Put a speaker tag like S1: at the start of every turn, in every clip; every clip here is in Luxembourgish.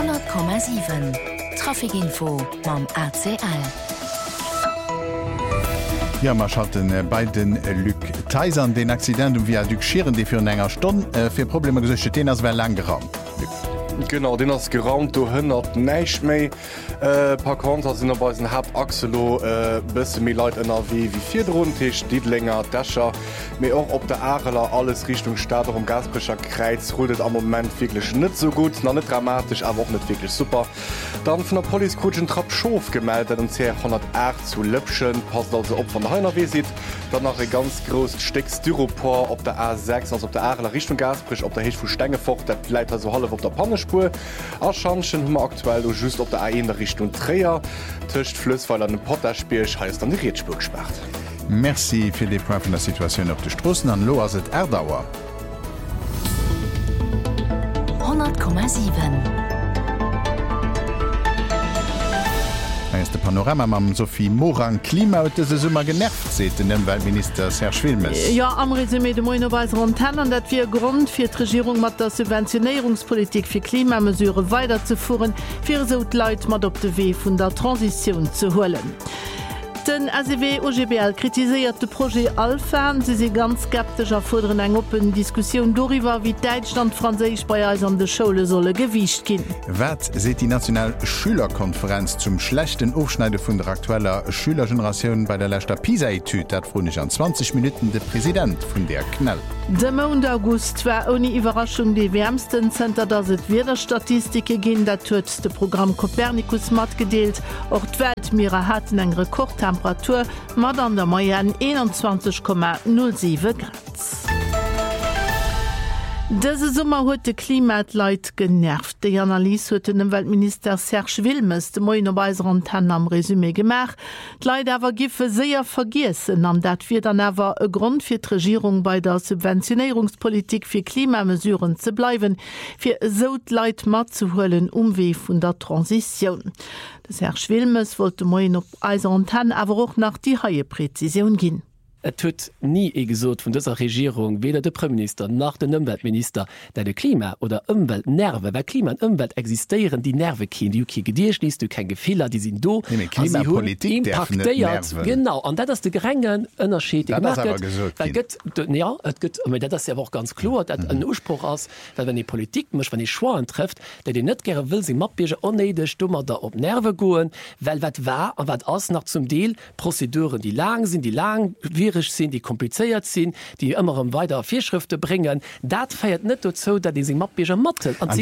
S1: 100,7 Trafikinfo mam ACL.
S2: Ja, man hatten bei den Lück Teisern den Accident wie Viadukieren, die für enger Stunde für Probleme gesucht den as lang geraumt.
S3: Genau, den ass geraumt do hënnert neiich méi paar Konter sinn bei den Hauptachselo bësse mé Leiit ënner wie fir Drtech, Dit lenger Dächer, méi och op der Areler alles Richtung Staater um Gasbrecher Kreiz rudet am moment wirklich net so gut, na net dramatisch, aber auch net wirklich super. Dann vun der Polizeikutschen Trapp Schoof gemeldet um C108 zu Lëpschen, passt also op van der Heiner wie sieht, dann nach e ganz gros Steck Styropor op der A6 als op der Areler Richtung Gasbrech, op der Hech vu Stängefocht, der Leiit also halle op der Pannespur. Aschanschen hummer aktuell just op der A1 der Richtung Träer, Tcht Flüssfall an den Potterspielch heist an die Reetspur gesperrt.
S2: Merci fir de Point vun der Situation op de Strossen an Lo as et Erdauer.
S1: 100,7
S2: De Panorama mam Sophie Morang Klimaute se summmer genervt se den Weltminister Herr Schwilmes.
S4: Ja, am Resümé de Moinerweis Antennen, dat fir Grund fir d' Regierung mat der Subventionierungspolitik fir Klimamesure weiterzufuhren, fir so Leiit mat op de Wee vun der Transition zu hollen. Den ACW OGBL kritisiert de Projekt Alphan, sie se ganz skeptisch erfordern eng open Diskussion darüber, wie Deutschland Französisch bei Eis an de Schule solle gewicht gin.
S2: Wat seht die National Schülerkonferenz zum schlechten Aufschneide vun der aktueller Schülergeneration bei der letzter PISA-Etüde, dat froh an 20 Minuten de Präsident vun der Knall.
S4: De Mond August war ohne Überraschung die wärmsten Center, dass es wieder Statistike gin, dat huet de Programm Copernicus mat gedeelt, auch d Weltmeere hatten eng Rekordtemperatur mat an der Moyenne 21,07 Grad. Dese Sommer huet de Klimatleit genervt. De Analyse huet dem Weltminister Serge Wilmes de Moien Weiser Antenne am Resümé gemach. D'Leit awer giffe séier vergiessen, an dat fir dann awer e Grund fir d'Regierung bei der Subventionierungspolitik fir Klimamesuren ze bleiwen, fir so d'Leit mat zu hullen Umwee vun der Transition. De Serge Wilmes wollte Moien op Eiser Antenne awer och nach die haie Präzision ginn.
S5: Et huet nie gesot vun dieser Regierung weder de Premierminister nach den Umweltminister, der de Klima oder Umweltnerve, weil Klima und Umwelt existieren, die Nerve kind du Gedir schließt du kein Gefehler, die sind do
S2: Klimapolitik
S5: genau an dat ist de geringen Unterschied ja auch ganz klar dat ein Urspruch aus, weil wenn die Politik mech wenn die Schwaen trifft, der die net gerne will sie mappige onneide dummer da op Nerve goen, weil wat war an wat aus nach zum Deel Prozeduren, die lang sind, die lang sind, die kompliziert sind, die immer weiter Vierschriften bringen, dat feiert net so, dat die mappige Mattel
S2: mat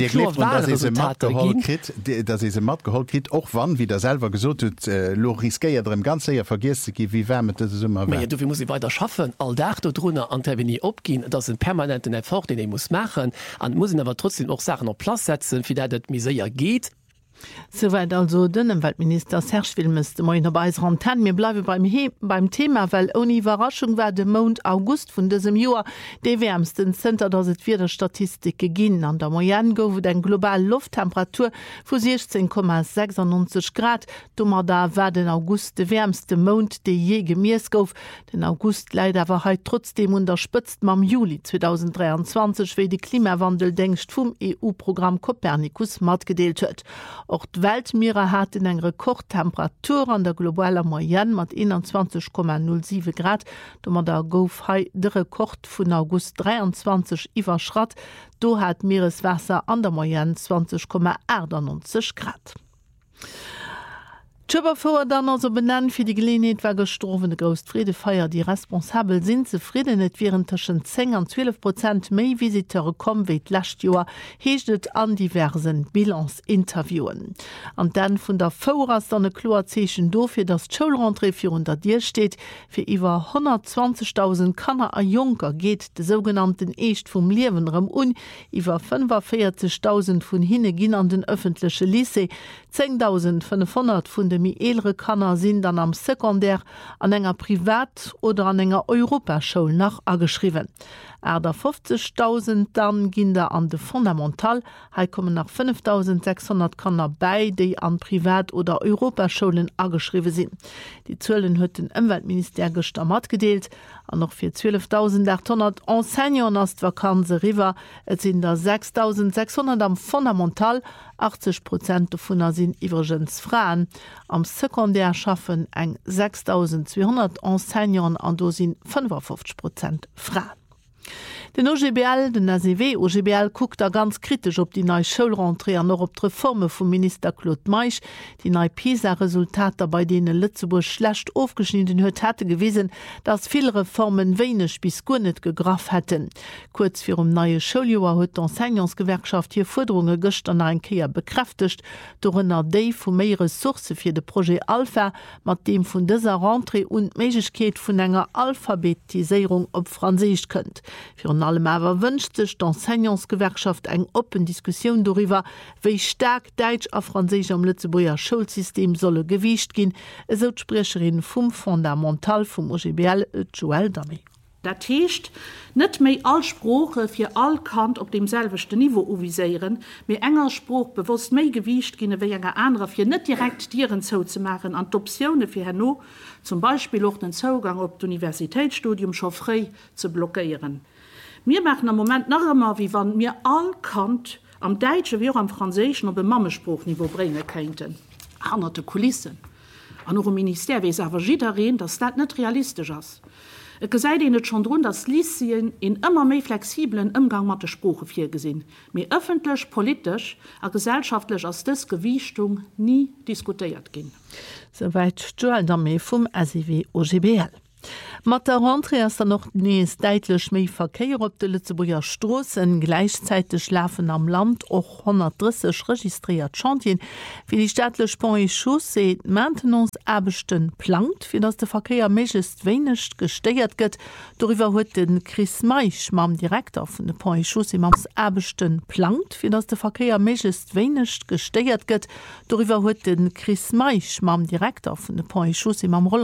S2: geholt krit och wann wie der selber gesot lo riskeiert dem ganze ja vergis wie wärme Summer
S5: du muss weiter schaffen all drunner an nie opgehen, das sind permanenten Effort, den muss machen an muss aber trotzdem auch Sachen auf Platz setzen, wie dat mis geht.
S4: Soweit also den Weltminister Serge Wilmes de Moiner Weiser Antenne. Mir bleibe beim Thema, weil ohne Überraschung war de Mond August vun diesem Jahr de wärmsten Center, dass es wieder Statistik gegin. An der Moyenne gouf den global Lufttemperatur vu 16,96 Grad. Dummer da war den August de wärmste Mond, de je gemies gouf. Den August leider war halt trotzdem unterspitzt mam Juli 2023, wie die Klimawandel denkst vom EU-Programm Copernicus mat gedeelt huet. Auch die Weltmeere hatten eng Rekordtemperatur an der globaler Moyenne mat 21,07 Grad. Dummer der gouf de Rekord vun August 23 iwwerschrat. Do hat Meereswasser an der Moyenne 20,98 Grad. Tschöber vor dann also benannt für die Gelegenheit war gestorvene Großfriedefeier, die responsabel sind zufrieden net während tschen 10 und 12% méi Visiteure kommen wie last Jahr hechtet an diversen Bilanzinterviewen. Und dann von der Voras dann Kloazeschen dofir das Schulrentree für unter dir steht, für über 120.000 Kanner a Junker geht de sogenannten Echt vom Lebenrem über 45.000 von hinne gin an den öffentliche Lycée, 10.500 von dem ältere Kanner sind dann am Sekundär an enger Privat- oder an enger Europaschule nach angeschrieben. Äder 50.000 dann ginn der an de Fundamental, ha kommen nach 5.600 Kanner bei, déi an Privat- oder Europaschulen ageschriwe sinn. Die Zëllen huet den Umweltminister gestammat gedeelt, an noch fir 12.800 Enseignern ass d'Vakanze River, et sinn der 6.600 am Fundamental, 80% vunner sinn iwwergens Fraen. Am Sekundär schaffen eng 6.200 Enseignern an do sinn 55% Fraen. Den OGBL, den ACW, OGBL guckt da ganz kritisch op die neue Schulrentrée an noch op d Reforme vum Minister Claude Meich, die neue PISA-Resultater bei denen Lützeburg schlecht aufgeschnitten huet hätte gewesen, dass viele Reformen wenig bis gar nicht gegraf hätten. Kurz vor dem neue Schuljahr hat die Enseignantsgewerkschaft hier Forderungen gestern ein Kehr bekräftigt, darunter die von mehr Ressourcen für das Projekt Alpha, mit dem von dieser Rentrée und Möglichkeit von einer Alphabetisierung auf Französisch könnt. Für allem aber wünscht sich die Enseignantsgewerkschaft eng open Diskussion darüber, wie stark Deutsch a Französisch am Lützeburger Schulsystem solle gewicht gehen, so die Sprecherin vom Fundamental vom OGBL, Joël Damy.
S6: Dat heescht net méi all Spproche fir all Kant op demselvechte Niveau uviseieren, mé enger Spruch bewusst méi gewicht ginne wéi enger anderer fir net direkt Dieren zo ze machen an d'Optionune fir Hanno, zum Beispiel auch den Zugang op d'Universitätsstudium schoré ze blockieren. Mir machen am Moment nach immer, wie wann mir all Kant am Deitsche wie am Franzéschen op dem Mammespruchniveau bringe kenten. Hanerte Kulissen. An eurem Minister wie awer jiin, dat dat net realistisch ass. Et gesäit net schon run, dass Lysien in immer méi flexiblen Umgang mat der Spruche fir gesinn, mir öffentlich, politisch a gesellschaftlich as des Gewichtung nie diskutiert gin.
S4: Soweit Joël Damy vom ACW OGBL. Mat der Rentrée ist noch nees deitlech méi Verkehr op de Lützeburger Strassen, gleichzeitig laufen am Land och 130 registriert Chantien, wie die städtlech Pont-et-Chaussee Maintenance-Abechten plant, fir dats de Verkehr méigest wenigst gesteiert gëtt. Darüber huet den Chris Meich, mam Direktor vun de Pont-et-Chaussee mams Abechten plant, fir dats de Verkehr méigest wenigst gesteiert gëtt. Darüber huet den Chris Meich, mam Direktor vun de Pont-et-Chaussee mam